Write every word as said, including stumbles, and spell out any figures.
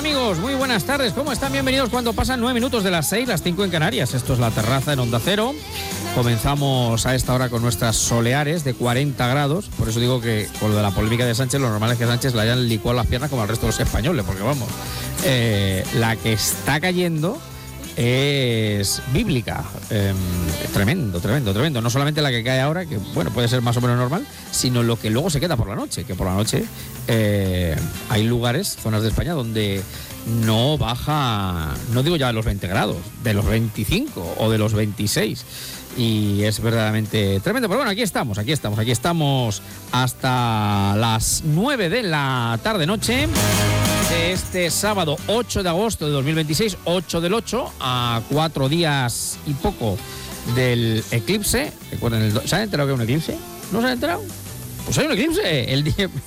amigos? Muy buenas tardes, ¿cómo están? Bienvenidos cuando pasan nueve minutos de las seis, las cinco en Canarias. Esto es La Terraza en Onda Cero. Comenzamos a esta hora con nuestras soleares de cuarenta grados. Por eso digo que con lo de la polémica de Sánchez, lo normal es que Sánchez le hayan licuado las piernas como al resto de los españoles, porque vamos, eh, la que está cayendo es bíblica. Eh, tremendo, tremendo, tremendo. No solamente la que cae ahora, que bueno, puede ser más o menos normal, sino lo que luego se queda por la noche, que por la noche eh, hay lugares, zonas de España donde no baja, no digo ya de los veinte grados, de los veinticinco o de los veintiséis. Y es verdaderamente tremendo. Pero bueno, aquí estamos, aquí estamos, aquí estamos hasta las nueve de la tarde-noche de este sábado ocho de agosto de dos mil veintiséis, ocho del ocho, a cuatro días y poco del eclipse. Recuerden, el do... ¿se han enterado que hay un eclipse? ¿No se han enterado? Pues hay un eclipse el día,